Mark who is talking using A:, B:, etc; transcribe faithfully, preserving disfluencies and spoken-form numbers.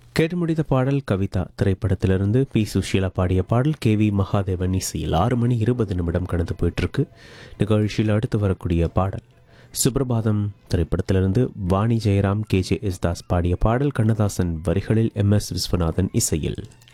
A: கேட்டு முடித்த பாடல் கவிதா திரைப்படத்திலிருந்து பி சுஷீலா பாடிய பாடல் கே வி மகாதேவன் இசையில் ஆறு மணி இருபது நிமிடம் கடந்து போயிட்டுருக்கு. நிகழ்ச்சியில் அடுத்து வரக்கூடிய பாடல் சுப்ரபாதம் திரைப்படத்திலிருந்து Vani Jayaram K J S Das பாடிய பாடல் கண்ணதாசன் வரிகளில் எம் எஸ் விஸ்வநாதன் இசையில்.